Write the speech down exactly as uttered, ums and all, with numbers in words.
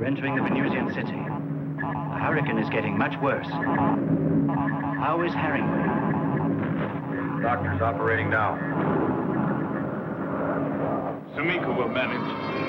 We're entering the Venusian city. The hurricane is getting much worse. How is Harrington? Doctor's operating now. Sumiko will manage.